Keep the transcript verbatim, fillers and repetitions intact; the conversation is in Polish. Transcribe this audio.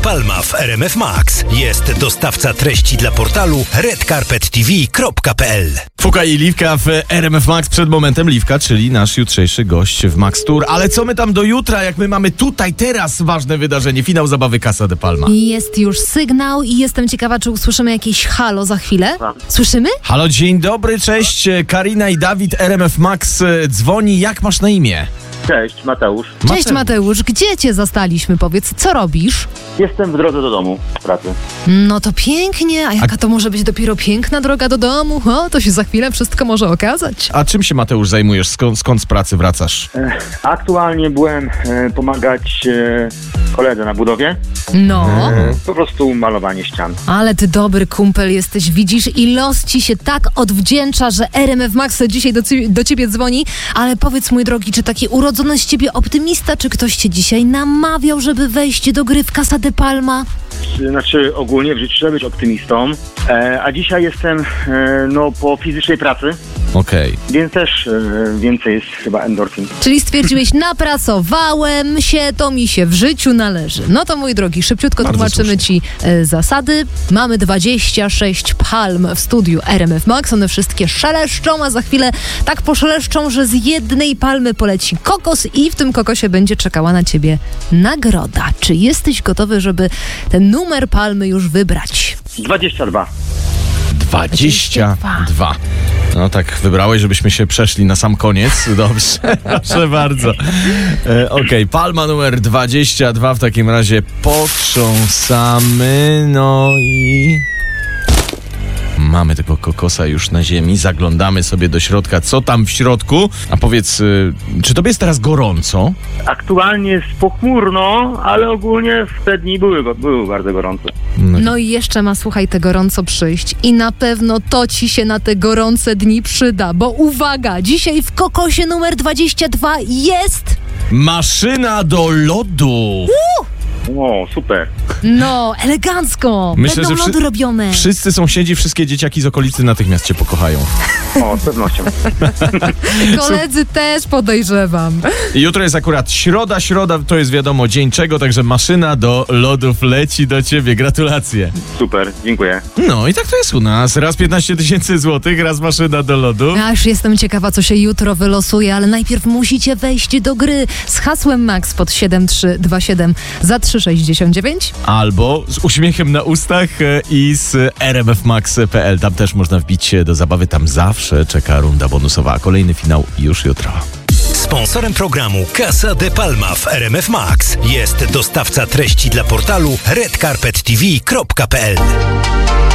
Palma w R M F Max. Jest dostawca treści dla portalu red carpet t v kropka p l. Fuka i Liwka w R M F Max. Przed momentem Liwka, czyli nasz jutrzejszy gość w Max Tour. Ale co my tam do jutra, jak my mamy tutaj teraz ważne wydarzenie, finał zabawy Casa de Palma. Jest już sygnał i jestem ciekawa, czy usłyszymy jakieś halo za chwilę. Słyszymy? Halo, dzień dobry, cześć. Karina i Dawid, R M F Max dzwoni. Jak masz na imię? Cześć, Mateusz. Cześć Mateusz, gdzie cię zastaliśmy? Powiedz, co robisz? Jestem w drodze do domu z pracy. No to pięknie, a jaka to może być dopiero piękna droga do domu? O, to się za chwilę wszystko może okazać. A czym się, Mateusz, zajmujesz? Skąd, skąd z pracy wracasz? E, aktualnie byłem e, pomagać e, koledze na budowie. No, E, po prostu malowanie ścian. ale ty dobry kumpel jesteś, widzisz, i los ci się tak odwdzięcza, że R M F Max dzisiaj do, ci- do ciebie dzwoni. Ale powiedz, mój drogi, czy taki urodzony z ciebie optymista, czy ktoś cię dzisiaj namawiał, żeby wejść do gry w Casa de Palma? Znaczy ogólnie w życiu trzeba być optymistą. E, a dzisiaj jestem e, no po fizycznej pracy, Okej. więc też e, więcej jest chyba endorfin. Czyli stwierdziłeś, napracowałem się, to mi się w życiu należy. No to mój drogi, szybciutko Bardzo tłumaczymy słusznie. ci e, zasady. Mamy dwadzieścia sześć palm w studiu R M F Max. One wszystkie szeleszczą, a za chwilę tak poszeleszczą, że z jednej palmy poleci kokos i w tym kokosie będzie czekała na ciebie nagroda. Czy jesteś gotowy, żeby ten numer palmy już wybrać? dwadzieścia dwa. dwadzieścia dwa. No tak wybrałeś, żebyśmy się przeszli na sam koniec. Dobrze, proszę bardzo. E, Okej, palma numer dwadzieścia dwa w takim razie potrząsamy. No i... Mamy tego kokosa już na ziemi, zaglądamy sobie do środka, co tam w środku. A powiedz, y, czy tobie jest teraz gorąco? Aktualnie jest pochmurno, ale ogólnie w te dni były, były bardzo gorące. No i jeszcze ma, słuchaj, te gorąco przyjść. I na pewno to ci się na te gorące dni przyda, bo uwaga, dzisiaj w kokosie numer dwadzieścia dwa jest... Maszyna do lodu. O, super. No, elegancko. Myślę, Będą że wszy- lody robione. Wszyscy sąsiedzi, wszystkie dzieciaki z okolicy natychmiast cię pokochają. O, z pewnością. Koledzy też podejrzewam. I jutro jest akurat środa, środa to jest wiadomo dzień czego, także maszyna do lodów leci do ciebie. Gratulacje. Super, dziękuję. No i tak to jest u nas. Raz piętnaście tysięcy złotych, raz maszyna do lodu. Aż jestem ciekawa, co się jutro wylosuje, ale najpierw musicie wejść do gry z hasłem Max pod siedem trzy dwa siedem za trzy sześćdziesiąt dziewięć. Albo z uśmiechem na ustach e, i z r m f max kropka p l. Tam też można wbić się do zabawy. Tam zawsze czeka runda bonusowa. A kolejny finał już jutro. Sponsorem programu Casa de Palma w R M F Max jest dostawca treści dla portalu red carpet t v kropka p l.